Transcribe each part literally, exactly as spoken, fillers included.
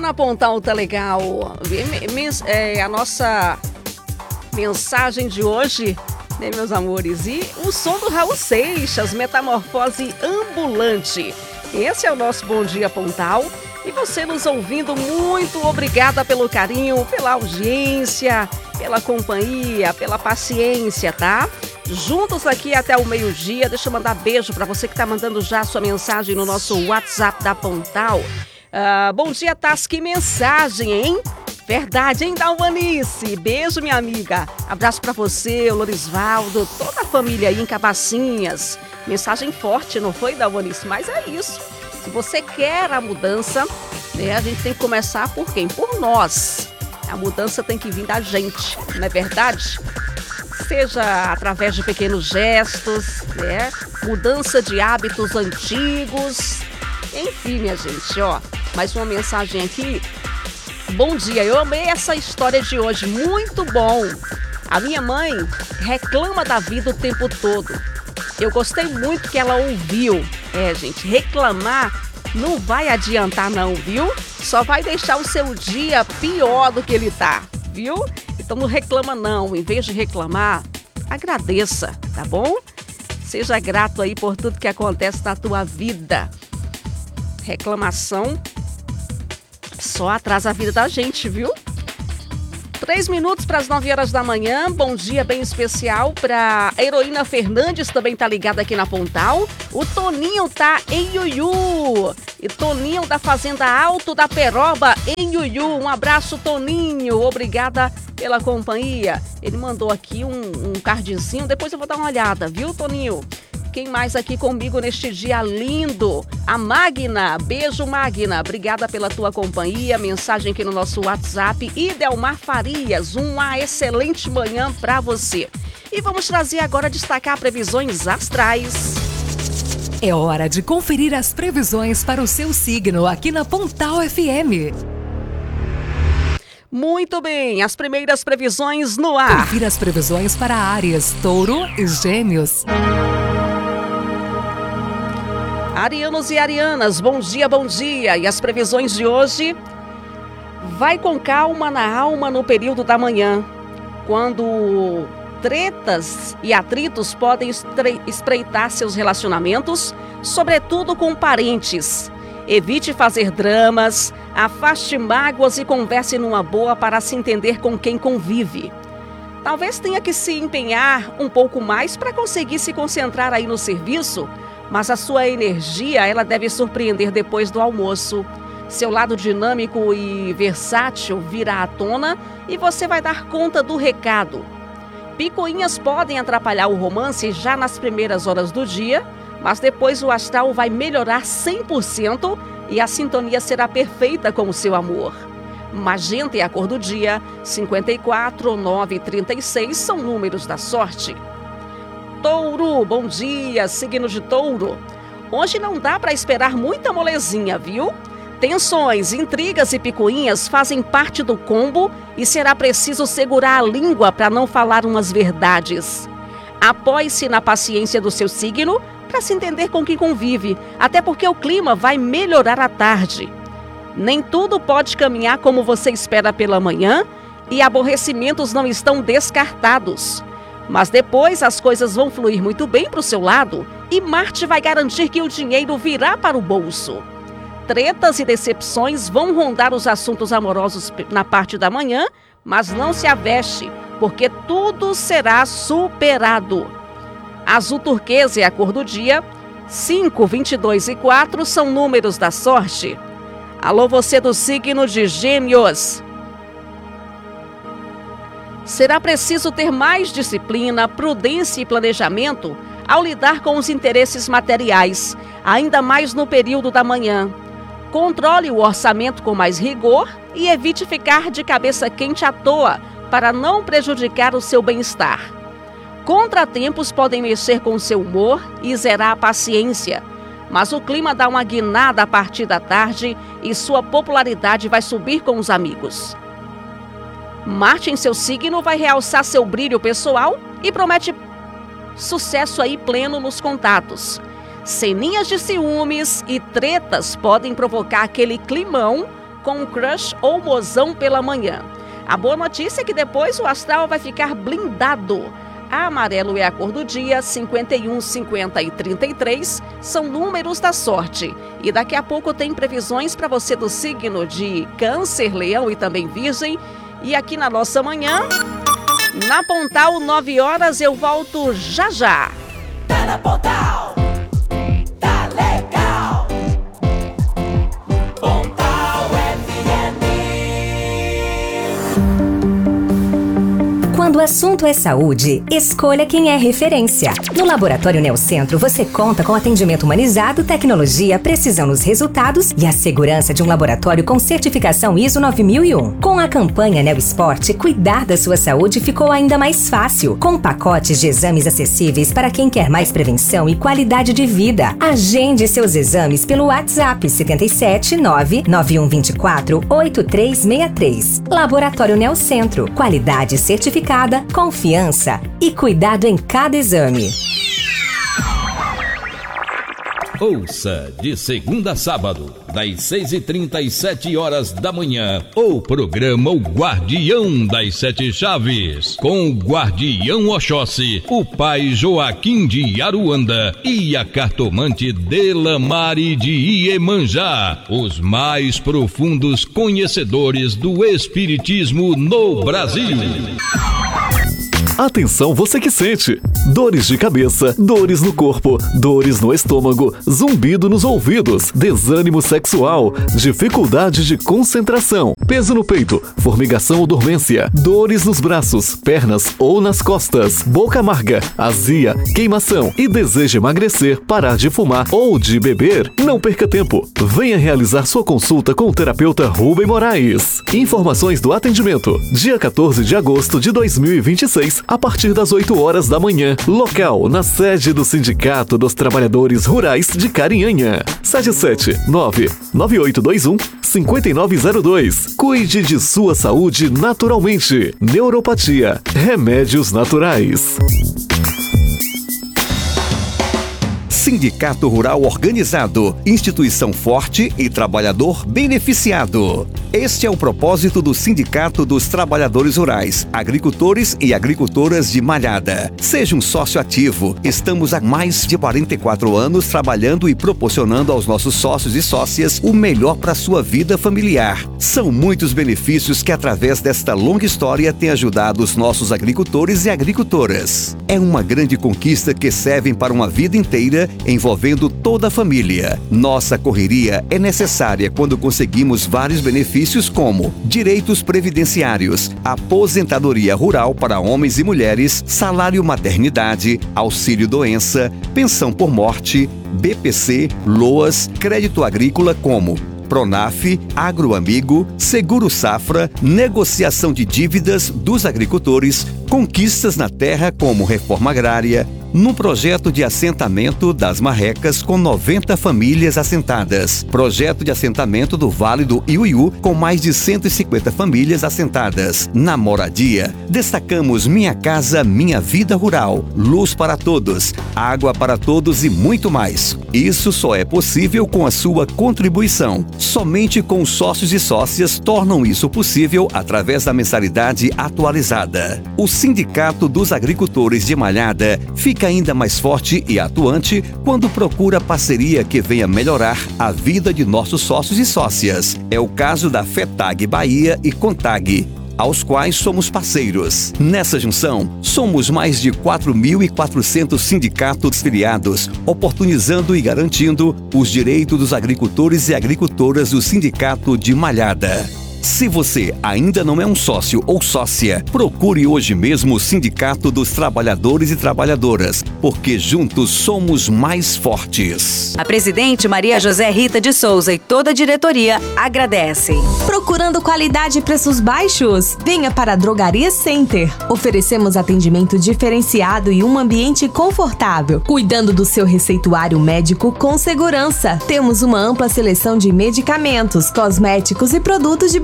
na Pontal tá legal. É a nossa mensagem de hoje, né, meus amores? E o som do Raul Seixas, Metamorfose Ambulante. Esse é o nosso Bom Dia Pontal. E você nos ouvindo, muito obrigada pelo carinho, pela audiência, pela companhia, pela paciência, tá? Juntos aqui até o meio-dia. Deixa eu mandar beijo para você que tá mandando já a sua mensagem no nosso WhatsApp da Pontal. Uh, bom dia, Tassi, que mensagem, hein? Verdade, hein, Dalvanice? Beijo, minha amiga. Abraço para você, o Lorisvaldo, toda a família aí em Cabacinhas. Mensagem forte, não foi, Dalvanice? Mas é isso. Se você quer a mudança, né, a gente tem que começar por quem? Por nós. A mudança tem que vir da gente, não é verdade? Seja através de pequenos gestos, né? Mudança de hábitos antigos. Enfim, minha gente, ó. Mais uma mensagem aqui. Bom dia, eu amei essa história de hoje, muito bom. A minha mãe reclama da vida o tempo todo. Eu gostei muito que ela ouviu. É, gente, reclamar não vai adiantar não, viu? Só vai deixar o seu dia pior do que ele tá, viu? Então não reclama não, em vez de reclamar, agradeça, tá bom? Seja grato aí por tudo que acontece na tua vida. Reclamação só atrasa a vida da gente, viu? Três minutos para as nove horas da manhã. Bom dia bem especial para a Heroína Fernandes, também tá ligada aqui na Pontal. O Toninho tá em Iuiú. E Toninho da Fazenda Alto da Peroba, em Iuiú. Um abraço, Toninho. Obrigada pela companhia. Ele mandou aqui um, um cardzinho. Depois eu vou dar uma olhada, viu, Toninho? Quem mais aqui comigo neste dia lindo? A Magna. Beijo, Magna. Obrigada pela tua companhia. Mensagem aqui no nosso WhatsApp. E Delmar Farias, uma excelente manhã para você. E vamos trazer agora, destacar previsões astrais. É hora de conferir as previsões para o seu signo aqui na Pontal F M. Muito bem, as primeiras previsões no ar. Confira as previsões para Áries, Touro e Gêmeos. Arianos e arianas, bom dia, bom dia. E as previsões de hoje? Vai com calma na alma no período da manhã, quando tretas e atritos podem espreitar seus relacionamentos, sobretudo com parentes. Evite fazer dramas, afaste mágoas e converse numa boa para se entender com quem convive. Talvez tenha que se empenhar um pouco mais para conseguir se concentrar aí no serviço, mas a sua energia, ela deve surpreender depois do almoço. Seu lado dinâmico e versátil virá à tona e você vai dar conta do recado. Picuinhas podem atrapalhar o romance já nas primeiras horas do dia, mas depois o astral vai melhorar cem por cento e a sintonia será perfeita com o seu amor. Magenta é a cor do dia, cinquenta e quatro, nove e trinta e seis são números da sorte. Touro, bom dia, signo de Touro. Hoje não dá para esperar muita molezinha, viu? Tensões, intrigas e picuinhas fazem parte do combo e será preciso segurar a língua para não falar umas verdades. Apoie-se na paciência do seu signo para se entender com quem convive, até porque o clima vai melhorar à tarde. Nem tudo pode caminhar como você espera pela manhã e aborrecimentos não estão descartados. Mas depois as coisas vão fluir muito bem para o seu lado e Marte vai garantir que o dinheiro virá para o bolso. Tretas e decepções vão rondar os assuntos amorosos na parte da manhã, mas não se aveste, porque tudo será superado. Azul turquesa é a cor do dia, cinco, vinte e dois e quatro são números da sorte. Alô, você do signo de Gêmeos. Será preciso ter mais disciplina, prudência e planejamento ao lidar com os interesses materiais, ainda mais no período da manhã. Controle o orçamento com mais rigor e evite ficar de cabeça quente à toa para não prejudicar o seu bem-estar. Contratempos podem mexer com o seu humor e zerar a paciência, mas o clima dá uma guinada a partir da tarde e sua popularidade vai subir com os amigos. Marte em seu signo vai realçar seu brilho pessoal e promete sucesso aí pleno nos contatos. Ceninhas de ciúmes e tretas podem provocar aquele climão com um crush ou mozão pela manhã. A boa notícia é que depois o astral vai ficar blindado. A amarelo é a cor do dia, cinquenta e um, cinquenta e trinta e três são números da sorte. E daqui a pouco tem previsões para você do signo de Câncer, Leão e também Virgem. E aqui na nossa manhã, na Pontal, nove horas, eu volto já já. Tá na Pontal, tá legal. Pontal F M. Quando o assunto é saúde, escolha quem é referência. No Laboratório Neocentro, você conta com atendimento humanizado, tecnologia, precisão nos resultados e a segurança de um laboratório com certificação I S O nove mil e um. Com a campanha Neosport, cuidar da sua saúde ficou ainda mais fácil, com pacotes de exames acessíveis para quem quer mais prevenção e qualidade de vida. Agende seus exames pelo WhatsApp setenta e sete, nove nove um dois quatro, oito três seis três. Laboratório Neocentro, qualidade certificada, confiança e cuidado em cada exame. Ouça de segunda a sábado, das seis e trinta e sete horas da manhã, o programa O Guardião das Sete Chaves, com o Guardião Oxóssi, o pai Joaquim de Aruanda e a cartomante Delamare de Iemanjá, os mais profundos conhecedores do espiritismo no Brasil. Atenção, você que sente dores de cabeça, dores no corpo, dores no estômago, zumbido nos ouvidos, desânimo sexual, dificuldade de concentração, peso no peito, formigação ou dormência, dores nos braços, pernas ou nas costas, boca amarga, azia, queimação e deseja emagrecer, parar de fumar ou de beber. Não perca tempo. Venha realizar sua consulta com o terapeuta Rubem Moraes. Informações do atendimento. Dia quatorze de agosto de dois mil e vinte e seis, a partir das oito horas da manhã. Local na sede do Sindicato dos Trabalhadores Rurais de Carinhanha. sete sete nove nove oito dois um cinco nove zero dois. Cuide de sua saúde naturalmente. Neuropatia. Remédios naturais. Sindicato Rural Organizado, instituição forte e trabalhador beneficiado. Este é o propósito do Sindicato dos Trabalhadores Rurais, Agricultores e Agricultoras de Malhada. Seja um sócio ativo. Estamos há mais de quarenta e quatro anos trabalhando e proporcionando aos nossos sócios e sócias o melhor para a sua vida familiar. São muitos benefícios que, através desta longa história, têm ajudado os nossos agricultores e agricultoras. É uma grande conquista que serve para uma vida inteira, envolvendo toda a família. Nossa correria é necessária quando conseguimos vários benefícios como direitos previdenciários, aposentadoria rural para homens e mulheres, salário maternidade, auxílio doença, pensão por morte, B P C, LOAS, crédito agrícola como Pronaf, Agroamigo, Seguro Safra, negociação de dívidas dos agricultores, conquistas na terra como reforma agrária, num projeto de assentamento das Marrecas com noventa famílias assentadas, projeto de assentamento do Vale do Iuiú com mais de cento e cinquenta famílias assentadas. Na moradia, destacamos Minha Casa Minha Vida Rural, luz para todos, água para todos e muito mais. Isso só é possível com a sua contribuição. Somente com os sócios e sócias tornam isso possível através da mensalidade atualizada. O Sindicato dos Agricultores de Malhada fica ainda mais forte e atuante quando procura parceria que venha melhorar a vida de nossos sócios e sócias. É o caso da FETAG Bahia e CONTAG, aos quais somos parceiros. Nessa junção, somos mais de quatro mil e quatrocentos sindicatos filiados, oportunizando e garantindo os direitos dos agricultores e agricultoras do Sindicato de Malhada. Se você ainda não é um sócio ou sócia, procure hoje mesmo o Sindicato dos Trabalhadores e Trabalhadoras, porque juntos somos mais fortes. A presidente Maria José Rita de Souza e toda a diretoria agradecem. Procurando qualidade e preços baixos? Venha para a Drogaria Center. Oferecemos atendimento diferenciado e um ambiente confortável, cuidando do seu receituário médico com segurança. Temos uma ampla seleção de medicamentos, cosméticos e produtos de beleza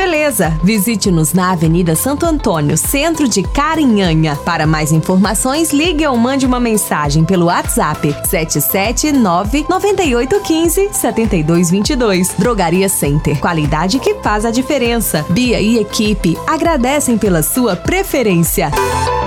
beleza? Visite-nos na Avenida Santo Antônio, centro de Carinhanha. Para mais informações, ligue ou mande uma mensagem pelo WhatsApp sete sete nove, nove oito um cinco, sete dois dois dois. Drogaria Center, qualidade que faz a diferença. Bia e equipe agradecem pela sua preferência.